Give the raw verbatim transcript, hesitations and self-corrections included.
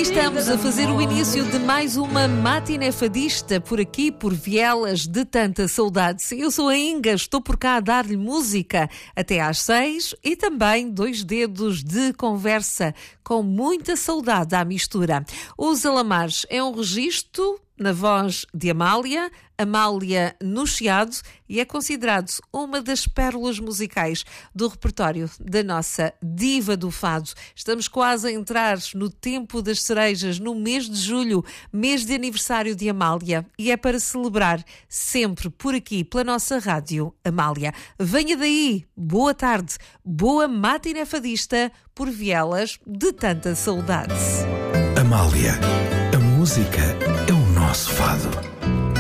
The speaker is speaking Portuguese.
estamos a fazer o início de mais uma matiné fadista por aqui, por Vielas de tanta saudade. Eu sou a Inga, estou por cá a dar-lhe música até às seis e também dois dedos de conversa com muita saudade à mistura. Os Alamares é um registro na voz de Amália, Amália no Chiado, e é considerado uma das pérolas musicais do repertório da nossa diva do fado. Estamos quase a entrar no tempo das cerejas, no mês de julho, mês de aniversário de Amália, e é para celebrar sempre por aqui, pela nossa rádio Amália. Venha daí, boa tarde, boa matiné fadista por Vielas de tanta saudade. Amália, a música é o nosso fado.